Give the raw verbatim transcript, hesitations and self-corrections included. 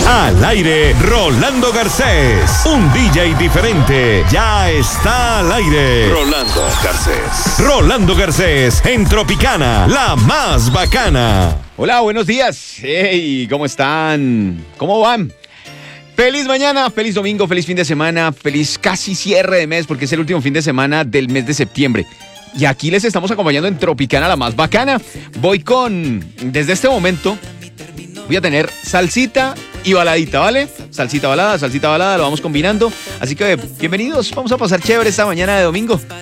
Al aire, Rolando Garcés, un D J diferente, ya está al aire. Rolando Garcés. Rolando Garcés, en Tropicana, la más bacana. Hola, buenos días. Hey, ¿cómo están? ¿Cómo van? Feliz mañana, feliz domingo, feliz fin de semana, feliz casi cierre de mes, porque es el último fin de semana del mes de septiembre. Y aquí les estamos acompañando en Tropicana, la más bacana. Voy con, desde este momento, voy a tener salsita y baladita, ¿vale? Salsita balada, salsita balada, lo vamos combinando. Así que bienvenidos, vamos a pasar chévere esta mañana de domingo.